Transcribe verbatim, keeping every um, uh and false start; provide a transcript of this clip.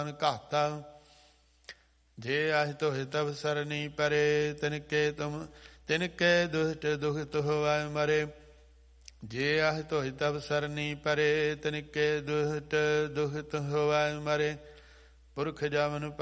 ਘਾਤਾ। ਜੇ ਆਹਿ ਤੋਹਿ ਤਬ ਸਰਨੀ ਪਰੇ, ਤਿਨਕੇ ਤੁਮ ਤਿਨਕੇ ਦੁਹਟ ਦੁਖਤ ਹੋਵੈ ਮਰੇ। ਜੇ ਆਹਿ ਤੋਹਿ ਤਬ ਸਰਨੀ ਪਰੇ, ਤਿਨਕੇ ਦੁਹਟ ਦੁਖਤ ਹੋਵੈ ਮਰੇ। ਪੁਰਖ ਜਮਨ